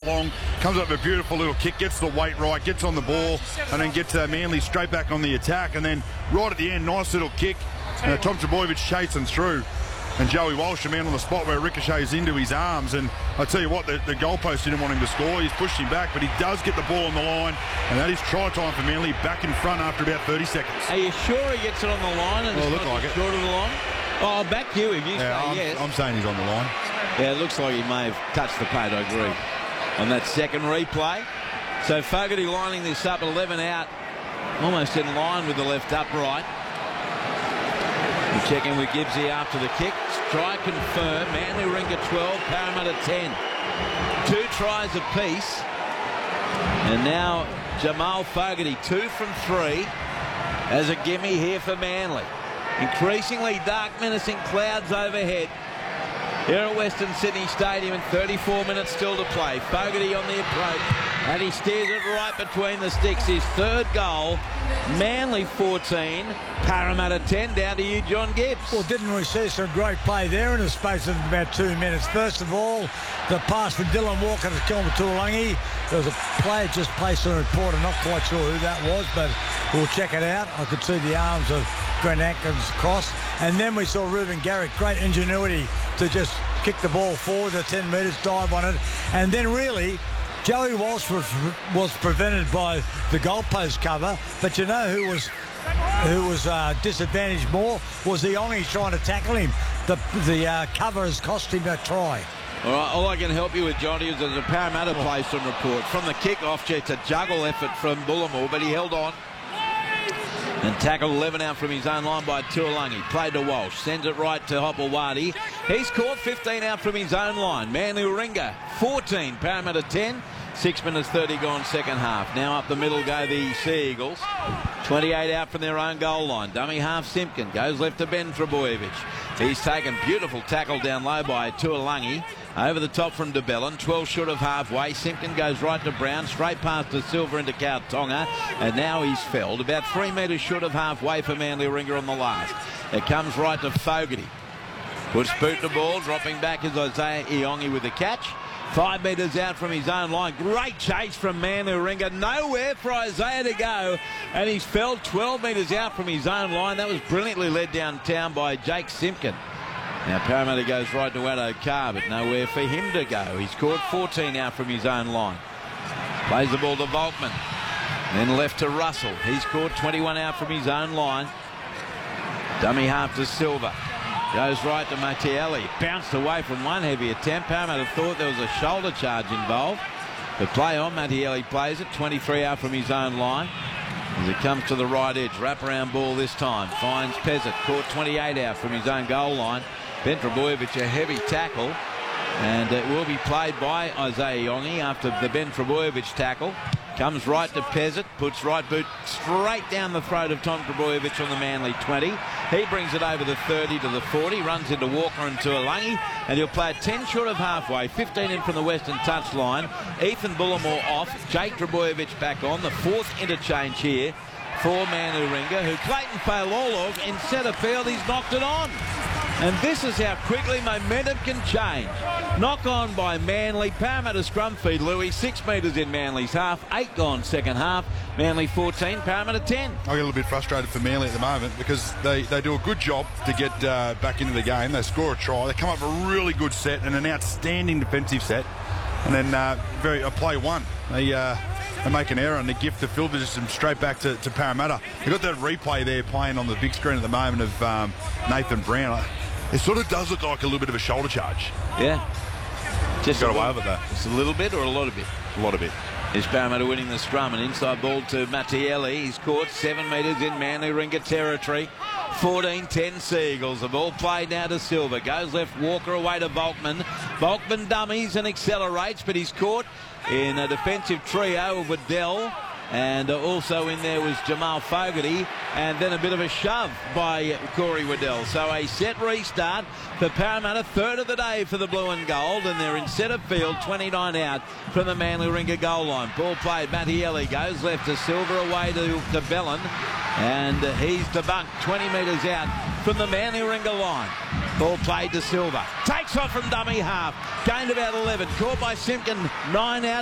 long, comes up with a beautiful little kick, gets the weight right, gets on the ball, and then gets Manly straight back on the attack. And then right at the end, nice little kick. Tom Trbojevic chasing through. And Joey Walsh, a man on the spot where it ricochets into his arms. And I tell you what, the goalpost didn't want him to score. He's pushed him back, but he does get the ball on the line. And that is try time for Manly, back in front after about 30 seconds. Are you sure he gets it on the line? And look like it. Short of the line? Oh, back you if you say yes. I'm saying he's on the line. Yeah, it looks like he may have touched the plate, I agree. On that second replay. So Fogarty lining this up, 11 out. Almost in line with the left upright. We check in with Gibbsy after the kick. Try confirmed. Manly Ringer 12, Parramatta 10. 2 tries apiece. And now Jamal Fogarty, 2 from 3 as a gimme here for Manly. Increasingly dark, menacing clouds overhead here at Western Sydney Stadium, and 34 minutes still to play. Fogarty on the approach, and he steers it right between the sticks. His third goal. Manly 14, Parramatta 10. Down to you, John Gibbs. Well, didn't we see some great play there in the space of about 2 minutes? First of all, the pass from Dylan Walker to Kelma Tuolangi. There was a player just placed on a report. I'm not quite sure who that was, but we'll check it out. I could see the arms of Grant Atkins across. And then we saw Reuben Garrick, great ingenuity to just kick the ball forward to 10 metres, dive on it. And then really, Joey Walsh was prevented by the goalpost cover, but you know who was disadvantaged more was the Iongi trying to tackle him. The cover has cost him a try. All right, all I can help you with, Johnny, is there's a Parramatta place on report. From the kick-off, it's a juggle effort from Bullimore, but he held on. And tackled 11 out from his own line by Tuolangi. Played to Walsh. Sends it right to Hopewadi. He's caught 15 out from his own line. Manly Ringer 14. Parramatta 10. 6 minutes 30 gone second half. Now up the middle go the Sea Eagles. 28 out from their own goal line. Dummy half Simpkin. Goes left to Ben Trbojevic. He's taken beautiful tackle down low by Tuolangi. Over the top from de Belin, 12 short of halfway. Simpkin goes right to Brown, straight past to Silver into Kautonga, and now he's felled about 3 metres short of halfway for Manly Ringer on the last. It comes right to Fogarty. Puts boot the ball, dropping back is Isaiah Iongi with the catch. 5 metres out from his own line. Great chase from Manly Ringer. Nowhere for Isaiah to go, and he's felled 12 metres out from his own line. That was brilliantly led downtown by Jake Simpkin. Now Parramatta goes right to Addo-Carr, but nowhere for him to go. He's caught 14 out from his own line. Plays the ball to Volkman. Then left to Russell. He's caught 21 out from his own line. Dummy half to Silva. Goes right to Mattielli. Bounced away from one heavy attempt. Parramatta thought there was a shoulder charge involved. The play on, Mattielli plays it. 23 out from his own line. As it comes to the right edge. Wraparound ball this time. Finds Pezzett. Caught 28 out from his own goal line. Ben Trbojevic, a heavy tackle. And it will be played by Isaiah Iongi after the Ben Trbojevic tackle. Comes right to Pezzett, puts right boot straight down the throat of Tom Trbojevic on the Manly 20. He brings it over the 30 to the 40, runs into Walker and Tuolangi, and he'll play it 10 short of halfway, 15 in from the western touchline. Ethan Bullimore off, Jake Trbojevic back on, the fourth interchange here for Manly Ringer, who Clayton Failolov in centre field, he's knocked it on. And this is how quickly momentum can change. Knock on by Manly. Parramatta scrum feed, Louis. 6 metres in Manly's half. 8 gone second half. Manly 14, Parramatta 10. I get a little bit frustrated for Manly at the moment because they do a good job to get back into the game. They score a try. They come up with a really good set and an outstanding defensive set. And then a play one. They make an error and they gift the field position straight back to Parramatta. They've got that replay there playing on the big screen at the moment of Nathan Brown. It sort of does look like a little bit of a shoulder charge. Yeah. Just got away with it though. Just a little bit or a lot of it? A lot of it. Is Parramatta winning the scrum? An inside ball to Mattielli. He's caught 7 metres in Manly Ringer territory. 14-10 Sea Eagles. The ball played now to Silva. Goes left, Walker away to Volkman. Volkman dummies and accelerates, but he's caught in a defensive trio of Waddell. And also in there was Jamal Fogarty, and then a bit of a shove by Corey Waddell. So a set restart for Parramatta, third of the day for the blue and gold, and they're in centre field, 29 out from the Manly Ringer goal line. Ball played, Mattielli goes left to Silver away to Bellin, and he's debunked 20 metres out from the Manly Ringer line. Ball played to Silver. Takes off from dummy half. Gained about 11. Caught by Simpkin. 9 out.